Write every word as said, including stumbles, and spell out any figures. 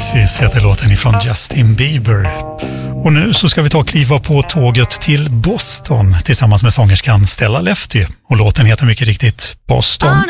Oasis heter låten ifrån Justin Bieber. Och nu så ska vi ta och kliva på tåget till Boston tillsammans med sångerskan Stella Lefty. Och låten heter mycket riktigt Boston.